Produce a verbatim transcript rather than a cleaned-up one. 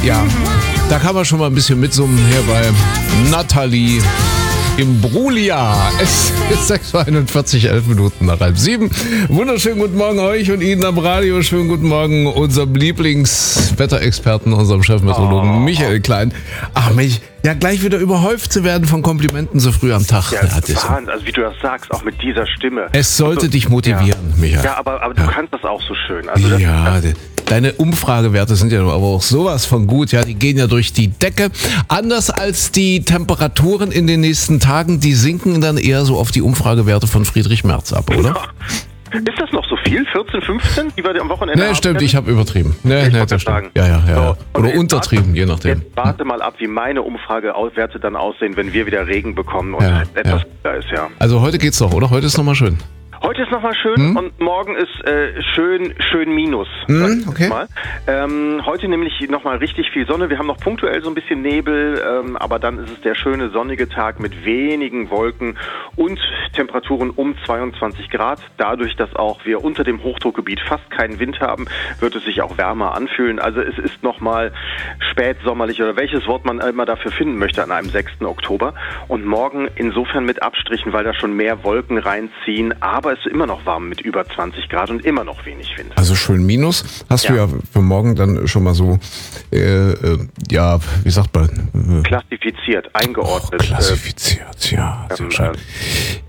Ja, da kann man schon mal ein bisschen mitsummen hier bei Nathalie Imbruglia. Es ist sechs Uhr einundvierzig, elf Minuten nach halb sieben. Wunderschönen guten Morgen euch und Ihnen am Radio. Schönen guten Morgen unserem Lieblingswetterexperten, unserem Chefmeteorologen oh. Michael Klein. Ach Mensch, ja gleich wieder überhäuft zu werden von Komplimenten so früh am Tag. Ja, ja, das ist Wahnsinn, also wie du das sagst, auch mit dieser Stimme. Es sollte also, dich motivieren, ja. Michael. Ja, aber, aber du ja. kannst das auch so schön. Also das, ja, das, deine Umfragewerte sind ja aber auch sowas von gut. Ja, die gehen ja durch die Decke. Anders als die Temperaturen in den nächsten Tagen, die sinken dann eher so auf die Umfragewerte von Friedrich Merz ab, oder? Ja. Ist das noch so viel? vierzehn, fünfzehn, die wir am Wochenende Nee, haben? stimmt, ich habe übertrieben. Nee, ich nee, das sagen. Ja, ja, ja. So, oder untertrieben, warte, je nachdem. Jetzt warte mal ab, wie meine Umfragewerte dann aussehen, wenn wir wieder Regen bekommen und ja, etwas ja. da ist, ja. Also heute geht's doch, oder? Heute ist nochmal schön. Heute ist nochmal schön hm? und morgen ist äh, schön, schön minus. Hm, okay. Mal. Ähm, heute nämlich nochmal richtig viel Sonne. Wir haben noch punktuell so ein bisschen Nebel, ähm, aber dann ist es der schöne sonnige Tag mit wenigen Wolken und Temperaturen um zweiundzwanzig Grad. Dadurch, dass auch wir unter dem Hochdruckgebiet fast keinen Wind haben, wird es sich auch wärmer anfühlen. Also es ist nochmal spätsommerlich oder welches Wort man immer dafür finden möchte an einem sechsten Oktober. Und morgen insofern mit Abstrichen, weil da schon mehr Wolken reinziehen, aber es ist immer noch warm mit über zwanzig Grad und immer noch wenig Wind. Also schön Minus. Hast ja. du ja für morgen dann schon mal so, äh, äh, ja, wie sagt man? Klassifiziert, eingeordnet. Oh, klassifiziert, ja. Ähm,